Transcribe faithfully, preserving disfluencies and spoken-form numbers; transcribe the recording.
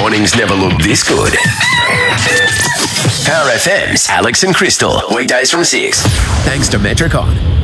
Mornings never look this good. Power F M's Alex and Crystal. Weekdays from six. Thanks to Metricon.